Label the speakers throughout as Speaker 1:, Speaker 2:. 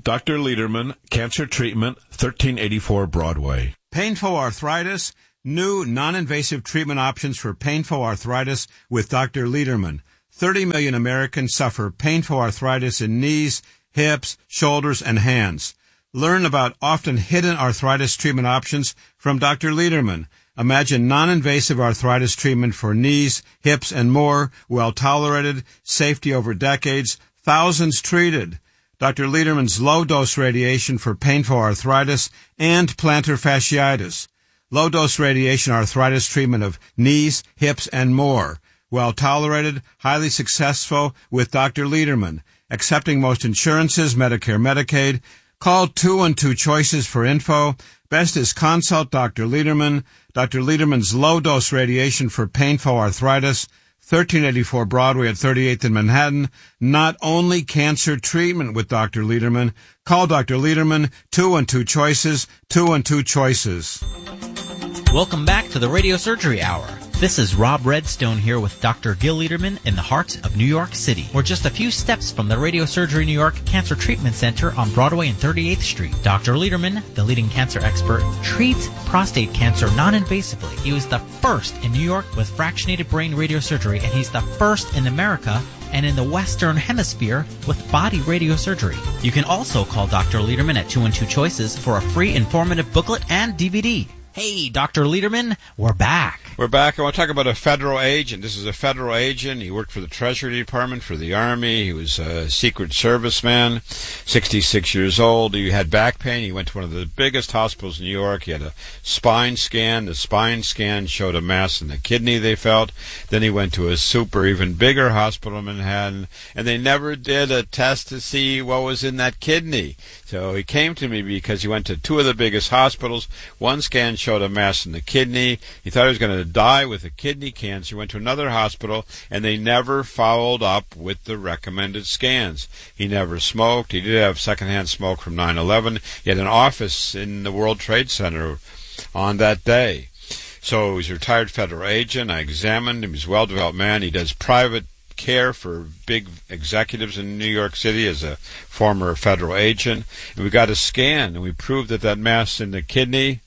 Speaker 1: Dr. Lederman, Cancer Treatment, 1384 Broadway.
Speaker 2: Painful arthritis, new non-invasive treatment options for painful arthritis with Dr. Lederman. 30 million Americans suffer painful arthritis in knees, hips, shoulders, and hands. Learn about often hidden arthritis treatment options from Dr. Lederman. Imagine non-invasive arthritis treatment for knees, hips, and more, well-tolerated, safety over decades, thousands treated. Dr. Lederman's low-dose radiation for painful arthritis and plantar fasciitis. Low-dose radiation arthritis treatment of knees, hips, and more. Well-tolerated, highly successful with Dr. Lederman. Accepting most insurances, Medicare, Medicaid. Call 212 Choices for info. Best is consult Dr. Lederman. Dr. Lederman's low-dose radiation for painful arthritis. 1384 Broadway at 38th in Manhattan. Not only cancer treatment with Dr. Lederman. Call Dr. Lederman, 212 Choices, 212 Choices.
Speaker 3: Welcome back to the Radio Surgery Hour. This is Rob Redstone here with Dr. Gil Lederman in the heart of New York City. We're just a few steps from the Radio Surgery New York Cancer Treatment Center on Broadway and 38th Street. Dr. Lederman, the leading cancer expert, treats prostate cancer non-invasively. He was the first in New York with fractionated brain radiosurgery, and he's the first in America and in the Western Hemisphere with body radiosurgery. You can also call Dr. Lederman at 212 Choices for a free informative booklet and DVD. Hey, Dr. Lederman, we're back.
Speaker 4: We're back. I want to talk about a federal agent. This is a federal agent. He worked for the Treasury Department, for the Army. He was a Secret Service man, 66 years old. He had back pain. He went to one of the biggest hospitals in New York. He had a spine scan. The spine scan showed a mass in the kidney, they felt. Then he went to a even bigger hospital in Manhattan, and they never did a test to see what was in that kidney. So he came to me because he went to two of the biggest hospitals. One scan showed a mass in the kidney. He thought he was going to die with a kidney cancer. He went to another hospital, and they never followed up with the recommended scans. He never smoked. He did have secondhand smoke from 9/11. He had an office in the World Trade Center on that day. So he's a retired federal agent. I examined him. He's a well-developed man. He does private care for big executives in New York City as a former federal agent. And we got a scan, and we proved that that mass in the kidney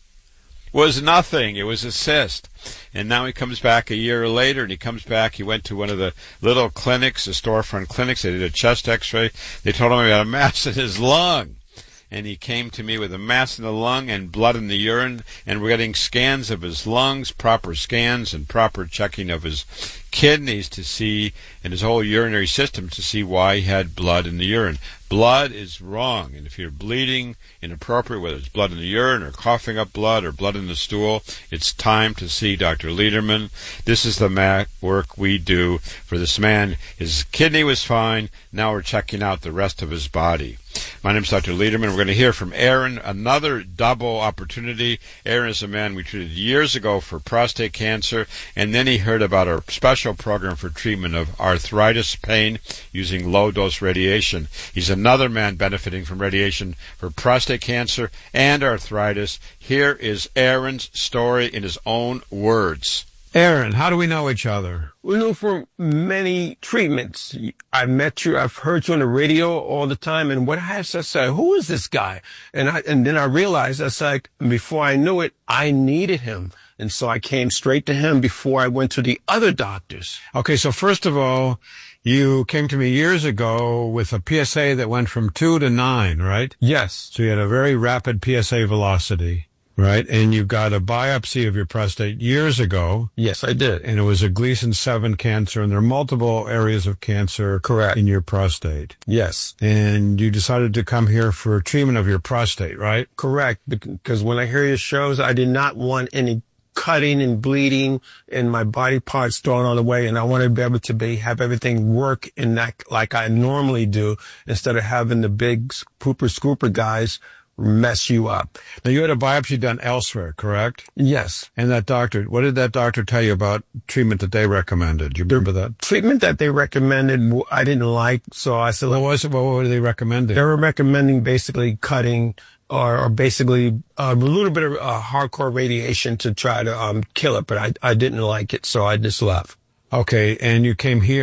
Speaker 4: was nothing. It was a cyst. And now he comes back a year later, and he went to one of the little clinics, the storefront clinics. They did a chest x-ray. They told him he had a mass in his lung. And he came to me with a mass in the lung and blood in the urine, and we're getting scans of his lungs, proper scans and proper checking of his kidneys to see, and his whole urinary system to see why he had blood in the urine. Blood is wrong, and if you're bleeding inappropriate, whether it's blood in the urine or coughing up blood or blood in the stool, it's time to see Dr. Lederman. This is the work we do for this man. His kidney was fine. Now we're checking out the rest of his body. My name is Dr. Lederman. We're going to hear from Aaron, another double opportunity. Aaron is a man we treated years ago for prostate cancer, and then he heard about our special program for treatment of arthritis pain using low-dose radiation. He's another man benefiting from radiation for prostate cancer and arthritis. Here is Aaron's story in his own words.
Speaker 5: Aaron, how do we know each other?
Speaker 6: We know from many treatments. I've met you. I've heard you on the radio all the time. And what I have to say, who is this guy? And then I realized that's like, before I knew it, I needed him. And so I came straight to him before I went to the other doctors.
Speaker 5: Okay. So first of all, you came to me years ago with a PSA that went from 2 to 9, right?
Speaker 6: Yes.
Speaker 5: So you had a very rapid PSA velocity. Right, and you got a biopsy of your prostate years ago.
Speaker 6: Yes, I did.
Speaker 5: And it was a Gleason 7 cancer, and there are multiple areas of cancer
Speaker 6: correct
Speaker 5: in your prostate.
Speaker 6: Yes.
Speaker 5: And you decided to come here for treatment of your prostate, right?
Speaker 6: Correct, because when I hear your shows, I did not want any cutting and bleeding and my body parts thrown all the way, and I want to be able to have everything work in that like I normally do, instead of having the big pooper scooper guys mess you up.
Speaker 5: Now, you had a biopsy done elsewhere, correct?
Speaker 6: Yes.
Speaker 5: And that doctor, what did that doctor tell you about treatment that they recommended? Do you remember that?
Speaker 6: Treatment that they recommended, I didn't like, so I said...
Speaker 5: What were they recommending?
Speaker 6: They were recommending basically cutting or basically a little bit of hardcore radiation to try to kill it, but I didn't like it, so I just left.
Speaker 5: Okay, and you came here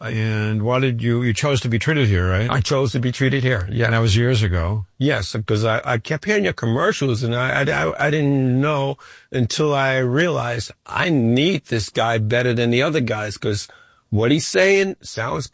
Speaker 5: And what did you chose to be treated here, right?
Speaker 6: I chose to be treated here. Yeah.
Speaker 5: And that was years ago.
Speaker 6: Yes, because I kept hearing your commercials, and I didn't know until I realized I need this guy better than the other guys, because what he's saying sounds